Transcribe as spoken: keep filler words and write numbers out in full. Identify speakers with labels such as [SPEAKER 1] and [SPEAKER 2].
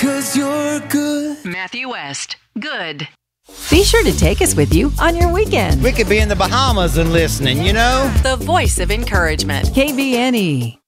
[SPEAKER 1] 'cause you're good.
[SPEAKER 2] Matthew West, good.
[SPEAKER 3] Be sure to take us with you on your weekend.
[SPEAKER 4] We could be in the Bahamas and listening, you know?
[SPEAKER 2] The voice of encouragement.
[SPEAKER 3] K B N E.